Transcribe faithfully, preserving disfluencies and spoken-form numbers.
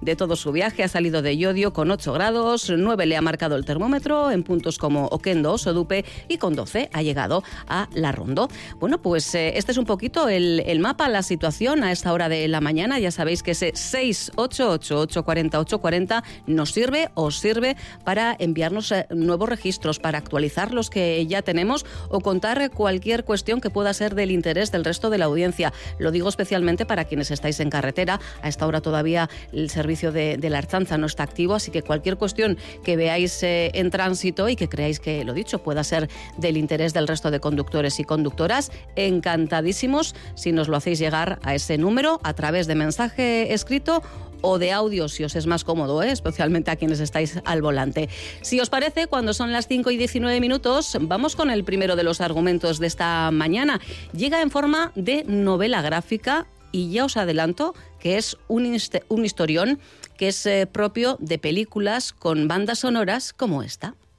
de todo su viaje. Ha salido de Llodio con ocho grados, nueve le ha marcado el termómetro en puntos como Oquendo o Sodupe y con doce ha llegado a La Rondo. Bueno, pues eh, este es un poquito el, el mapa, la situación a esta hora de la mañana. Ya sabéis que ese seis ocho ocho, ocho cuatro cero, ocho cuatro cero nos sirve, os sirve para enviarnos eh, nuevos registros, para actualizar los que ya tenemos o contar cualquier cuestión que pueda ser del interés del resto de la audiencia. Lo digo especialmente para quienes estáis en carretera. A esta hora todavía el servicio de, de la Ertzaintza no está activo, así que cualquier cuestión que veáis eh, en tránsito y que creáis que, lo dicho, pueda ser del interés del resto de conductores y conductoras, encantadísimos si nos lo hacéis llegar a ese número a través de mensaje escrito o de audio, si os es más cómodo, ¿eh? Especialmente a quienes estáis al volante. Si os parece, cuando son las cinco y diecinueve minutos, vamos con el primero de los argumentos de esta mañana. Llega en forma de novela gráfica y ya os adelanto que es un, inst- un historión que es eh, propio de películas con bandas sonoras como esta.